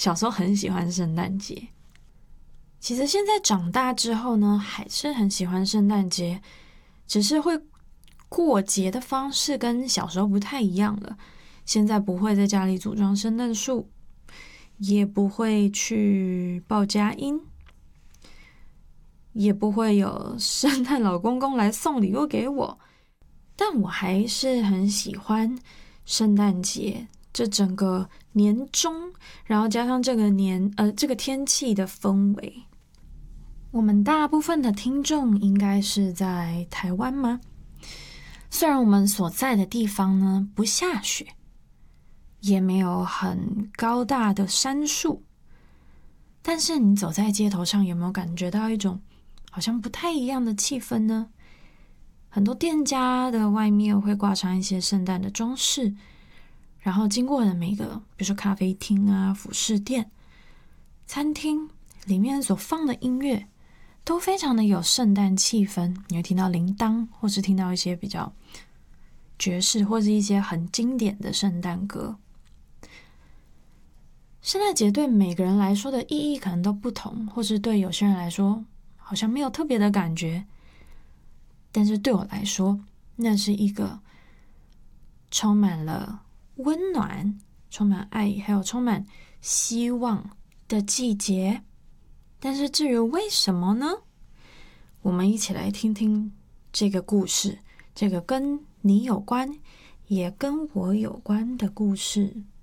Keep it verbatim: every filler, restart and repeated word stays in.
小时候很喜欢圣诞节。其实现在长大之后呢，还是很喜欢圣诞节，只是会过节的方式跟小时候不太一样了。现在不会在家里组装圣诞树，也不会去报佳音，也不会有圣诞老公公来送礼物给我，但我还是很喜欢圣诞节这整个年终，然后加上这个年呃这个天气的氛围。我们大部分的听众应该是在台湾吗？虽然我们所在的地方呢不下雪，也没有很高大的杉树，但是你走在街头上，有没有感觉到一种好像不太一样的气氛呢？很多店家的外面会挂上一些圣诞的装饰，然后经过的每个，比如说咖啡厅啊、服饰店、餐厅里面所放的音乐都非常的有圣诞气氛。你会听到铃铛，或是听到一些比较爵士，或是一些很经典的圣诞歌。圣诞节对每个人来说的意义可能都不同，或是对有些人来说好像没有特别的感觉，但是对我来说，那是一个充满了温暖、充满爱，还有充满希望的季节。但是至于为什么呢？我们一起来听听这个故事，这个跟你有关，也跟我有关的故事。